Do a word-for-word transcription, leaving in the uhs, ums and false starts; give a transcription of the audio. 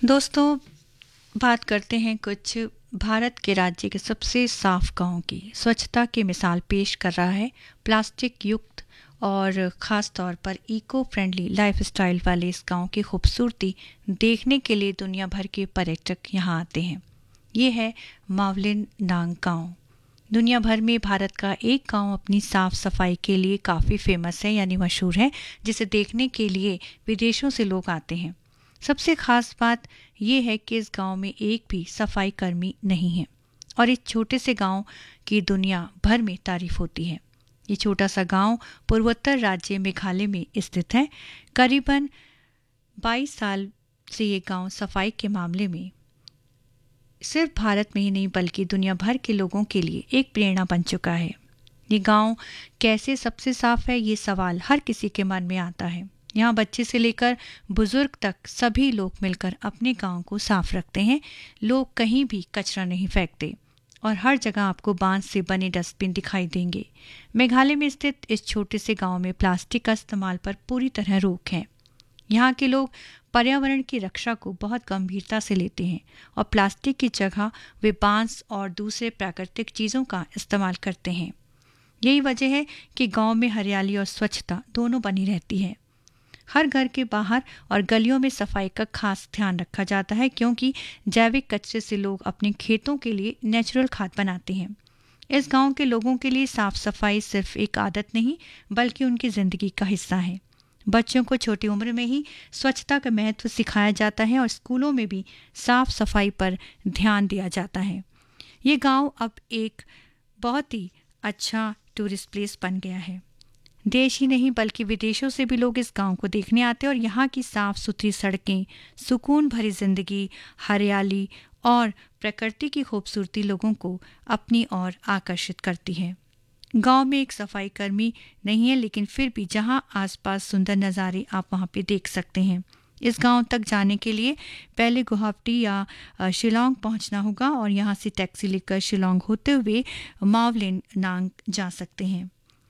दोस्तों, बात करते हैं कुछ भारत के राज्य के सबसे साफ गांव की। स्वच्छता की मिसाल पेश कर रहा है प्लास्टिक युक्त और ख़ास तौर पर इको फ्रेंडली लाइफस्टाइल वाले इस गांव की खूबसूरती देखने के लिए दुनिया भर के पर्यटक यहां आते हैं। ये है मावलिन नांग गांव। दुनिया भर में भारत का एक गांव अपनी साफ सफाई के लिए काफ़ी फेमस है, यानी मशहूर है, जिसे देखने के लिए विदेशों से लोग आते हैं। सबसे खास बात यह है कि इस गांव में एक भी सफाई कर्मी नहीं है और इस छोटे से गांव की दुनिया भर में तारीफ होती है। ये छोटा सा गांव पूर्वोत्तर राज्य मेघालय में स्थित है। करीबन बाईस साल से ये गांव सफाई के मामले में सिर्फ भारत में ही नहीं बल्कि दुनिया भर के लोगों के लिए एक प्रेरणा बन चुका है। ये गांव कैसे सबसे साफ है, ये सवाल हर किसी के मन में आता है। यहाँ बच्चे से लेकर बुजुर्ग तक सभी लोग मिलकर अपने गांव को साफ रखते हैं। लोग कहीं भी कचरा नहीं फेंकते और हर जगह आपको बांस से बने डस्टबिन दिखाई देंगे। मेघालय में स्थित इस छोटे से गांव में प्लास्टिक का इस्तेमाल पर पूरी तरह रोक है। यहाँ के लोग पर्यावरण की रक्षा को बहुत गंभीरता से लेते हैं और प्लास्टिक की जगह वे बांस और दूसरे प्राकृतिक चीज़ों का इस्तेमाल करते हैं। यही वजह है कि गांव में हरियाली और स्वच्छता दोनों बनी रहती है। हर घर के बाहर और गलियों में सफाई का खास ध्यान रखा जाता है, क्योंकि जैविक कचरे से लोग अपने खेतों के लिए नेचुरल खाद बनाते हैं। इस गांव के लोगों के लिए साफ सफाई सिर्फ एक आदत नहीं बल्कि उनकी ज़िंदगी का हिस्सा है। बच्चों को छोटी उम्र में ही स्वच्छता का महत्व सिखाया जाता है और स्कूलों में भी साफ सफाई पर ध्यान दिया जाता है। ये गांव अब एक बहुत ही अच्छा टूरिस्ट प्लेस बन गया है। देश ही नहीं बल्कि विदेशों से भी लोग इस गांव को देखने आते हैं और यहाँ की साफ सुथरी सड़कें, सुकून भरी जिंदगी, हरियाली और प्रकृति की खूबसूरती लोगों को अपनी ओर आकर्षित करती है। गांव में एक सफाई कर्मी नहीं है, लेकिन फिर भी जहां आसपास सुंदर नज़ारे आप वहां पे देख सकते हैं। इस गांव तक जाने के लिए पहले गुवाहाटी या शिलोंग पहुंचना होगा और यहां से टैक्सी लेकर शिलोंग होते हुए मावलिन नांग जा सकते हैं।